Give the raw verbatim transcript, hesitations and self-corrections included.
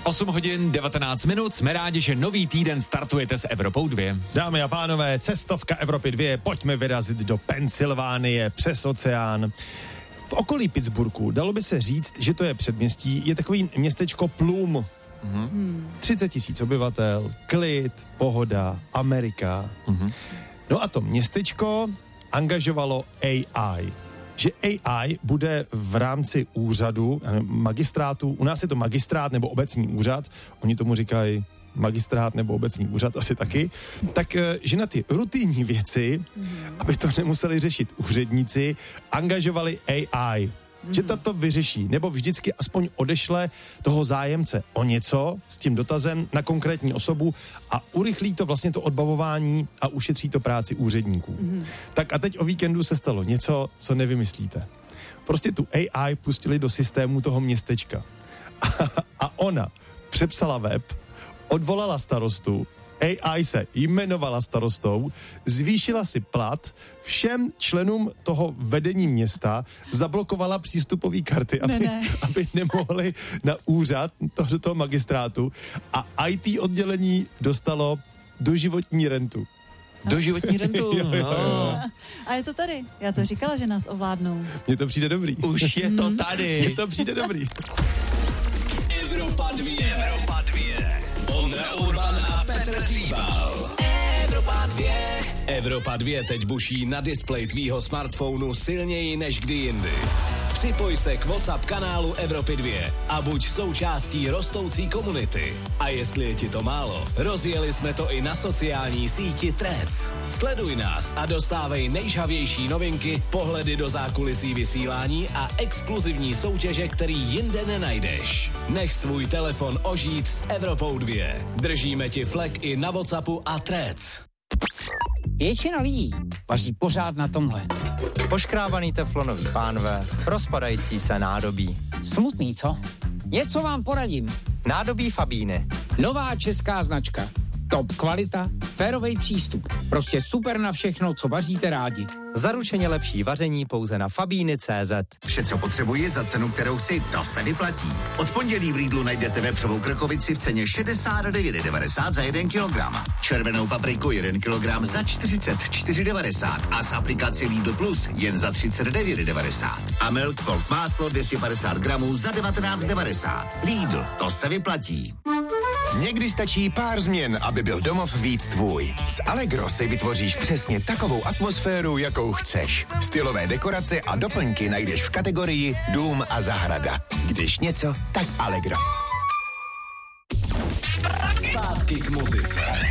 osm hodin devatenáct minut, jsme rádi, že nový týden startujete s Evropou dva. Dámy a pánové, cestovka Evropy dva, pojďme vyrazit do Pensylvánie přes oceán. V okolí Pittsburghu, dalo by se říct, že to je předměstí, je takový městečko Plum. Mm-hmm. třicet tisíc obyvatel, klid, pohoda, Amerika. Mm-hmm. No a to městečko angažovalo A I. Že A I bude v rámci úřadu, magistrátu, u nás je to magistrát nebo obecní úřad, oni tomu říkají magistrát nebo obecní úřad asi taky, tak že na ty rutinní věci, mm. aby to nemuseli řešit úředníci, angažovali A I. Mm. Že ta to vyřeší, nebo vždycky aspoň odešle toho zájemce o něco s tím dotazem na konkrétní osobu a urychlí to vlastně to odbavování a ušetří to práci úředníků. Mm. Tak a teď o víkendu se stalo něco, co nevymyslíte. Prostě tu A I pustili do systému toho městečka. A, a ona přepsala web, odvolala starostu, A I se jmenovala starostou, zvýšila si plat, všem členům toho vedení města zablokovala přístupové karty, aby, ne, ne. aby nemohli na úřad toho, do toho magistrátu a I T oddělení dostalo doživotní rentu. Doživotní rentu. jo, jo, jo. A je to tady. Já to říkala, že nás ovládnou. Mně to přijde dobrý. Už je to tady. Mně to přijde dobrý. Evropa dva. Evropa dva. Ondra Urban a Petr Hříbal. Evropa dva. Evropa dva teď buší na displeji tvýho smartphonu silněji než kdy jindy. Připoj se k WhatsApp kanálu Evropy dva a buď součástí rostoucí komunity. A jestli je ti to málo, rozjeli jsme to i na sociální síti Threads. Sleduj nás a dostávej nejžhavější novinky, pohledy do zákulisí vysílání a exkluzivní soutěže, který jinde nenajdeš. Nech svůj telefon ožít s Evropou dva. Držíme ti flek i na WhatsAppu a Threads. Většina lidí vaří pořád na tomhle. Poškrábaný teflonový pánve, rozpadající se nádobí. Smutný, co? Něco vám poradím. Nádobí Fabíny. Nová česká značka. Top kvalita, férovej přístup. Prostě super na všechno, co vaříte rádi. Zaručeně lepší vaření pouze na fabíny tečka cé zet. Vše, co potřebuji za cenu, kterou chci, to se vyplatí. Od pondělí v Lidlu najdete vepřovou krkovici v ceně šedesát devět devadesát za jeden kilogram. Červenou papriku jeden kilogram za čtyřicet čtyři devadesát a z aplikaci Lidl Plus jen za třicet devět devadesát. A Milk Cold máslo dvě stě padesát gramů za devatenáct devadesát. Lidl, to se vyplatí. Někdy stačí pár změn, aby byl domov víc tvůj. S Allegro si vytvoříš přesně takovou atmosféru, jakou chceš. Stylové dekorace a doplňky najdeš v kategorii Dům a zahrada. Když něco, tak Allegro. Zpátky k muzice.